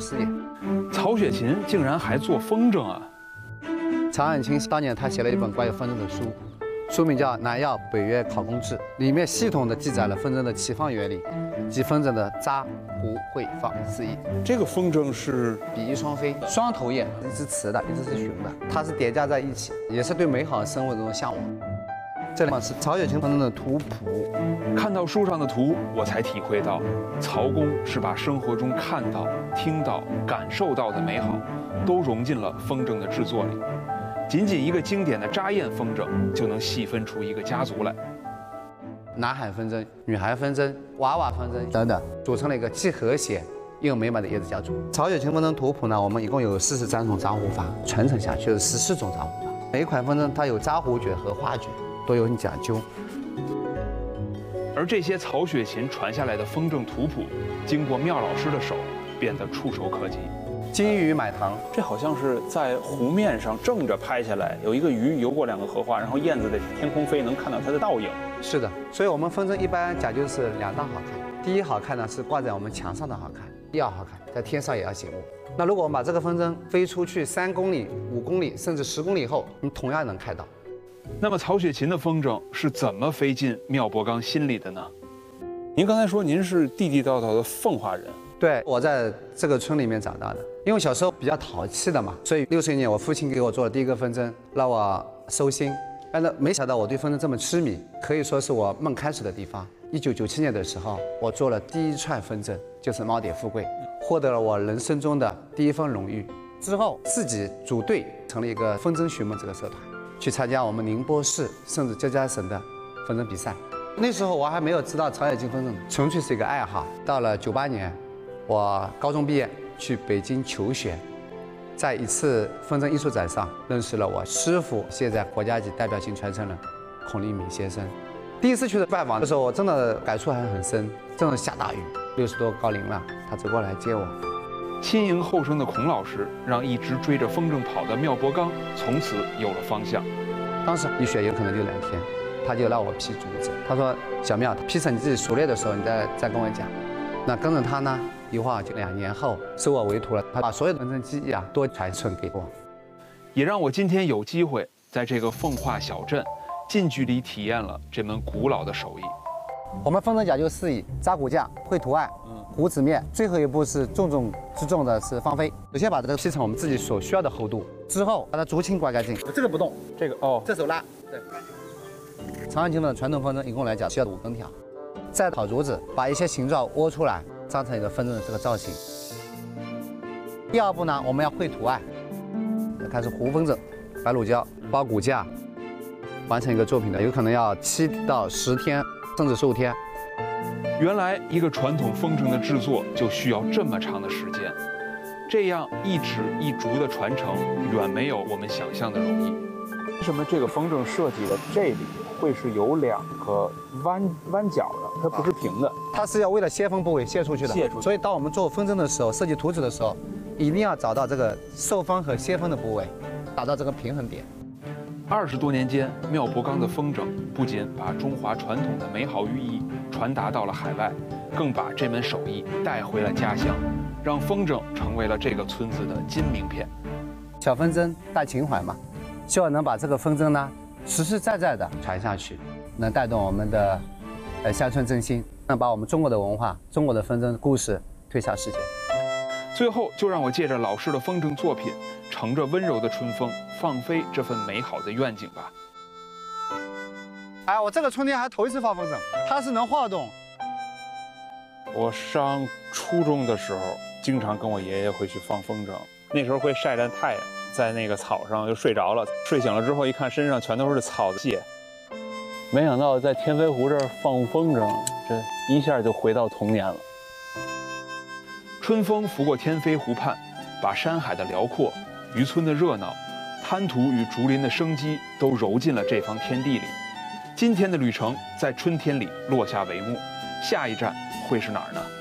事业。 曹雪芹竟然还做风筝啊！ 曹安清当年他写了一本关于风筝的书，书名叫《南药北岳考工志》，里面系统地记载了风筝的起放原理及风筝的扎、糊、会、放4艺。 这个风筝是比翼双飞，双头雁，一只雌的，一只是雄的，它是叠加在一起，也是对美好生活的一种向往。这里是曹雪芹风筝的图谱。 看到书上的图，我才体会到，曹公是把生活中看到、听到、感受到的美好，都融进了风筝的制作里。仅仅一个经典的扎雁风筝，就能细分出一个家族来。 男孩风筝、女孩风筝、娃娃风筝等等，组成了一个既和谐又美满的叶子家族。曹雪芹风筝图谱呢，我们一共有43种扎糊法，传承下去有14种扎糊法。每一款风筝它有扎糊诀和花诀，都有很讲究。 而这些曹雪芹传下来的风筝图谱，经过妙老师的手，变得触手可及。 金鱼买糖， 这好像是在湖面上正着拍下来，有一个鱼游过2个荷花，然后燕子在天空飞，能看到它的倒影。 是的，所以我们风筝一般讲究是2大好看。第一好看呢是挂在我们墙上的好看，第二好看在天上也要醒目。那如果我们把这个风筝飞出去3公里、5公里甚至10公里后，你同样能看到。 那么曹雪芹的风筝是怎么飞进妙伯刚心里的呢？ 您刚才说您是地地道道的奉化人。 对，我在这个村里面长大的，因为小时候比较淘气的嘛，所以60年我父亲给我做了第一个风筝，让我收心。但是没想到我对风筝这么痴迷，可以说是我梦开始的地方。1997年的时候，我做了第1串风筝，就是猫蝶富贵，获得了我人生中的第1份荣誉。之后自己组队成立一个风筝寻梦这个社团，去参加我们宁波市甚至浙江省的风筝比赛。那时候我还没有知道曹雪芹风筝，纯粹是一个爱好。到了98年。我高中毕业去北京求学，在一次风筝艺术展上认识了我师傅，现在国家级代表性传承人孔令敏先生。第一次去的拜访的时候，我真的感触还很深。正下大雨，60多高龄了，他走过来接我。 亲迎后生的孔老师，让一直追着风筝跑的妙伯刚从此有了方向。 当时一学有可能就2天，他就让我劈竹子。他说：“小妙，劈成你自己熟练的时候，你再跟我讲。”那跟着他呢，一晃就2年后收我为徒了。他把所有的风筝技艺啊都传承给我， 也让我今天有机会在这个奉化小镇近距离体验了这门古老的手艺。 我们风筝讲究4艺：扎骨架、绘图案、糊纸面，最后一步是重中之重的是放飞。首先把这个劈成我们自己所需要的厚度，之后把它竹青刮干净。这个不动， 这个哦， 这手拉。对。长安京的传统风筝一共来讲需要5根条。再烤竹子，把一些形状窝出来，扎成一个风筝的这个造型。第2步呢，我们要绘图案，开始糊风筝，白乳胶包骨架，完成一个作品的，有可能要7到10天，甚至15天。 原来一个传统风筝的制作就需要这么长的时间，这样一指一竹的传承，远没有我们想象的容易。 为什么这个风筝设计的这里会是有2个弯角的？它不是平的， 它是要为了泄风部位泄出去的。 泄出去。 所以当我们做风筝的时候，设计图纸的时候，一定要找到这个受风和泄风的部位，达到这个平衡点。 20多年间，妙伯刚的风筝不仅把中华传统的美好寓意传达到了海外，更把这门手艺带回了家乡，让风筝成为了这个村子的金名片。 小风筝大情怀嘛，希望能把这个风筝呢实实在在的传下去，能带动我们的乡村振兴，能把我们中国的文化、中国的风筝故事推向世界。 最后，就让我借着老师的风筝作品，乘着温柔的春风，放飞这份美好的愿景吧。 哎，我这个春天还头一次放风筝，它是能晃动。 我上初中的时候，经常跟我爷爷回去放风筝，那时候会晒着太阳，在那个草上就睡着了，睡醒了之后一看身上全都是草屑。没想到在天飞湖这儿放风筝，这一下就回到童年了。 春风拂过天飞湖畔，把山海的辽阔、渔村的热闹、滩涂与竹林的生机都揉进了这方天地里。今天的旅程在春天里落下帷幕，下一站会是哪儿呢？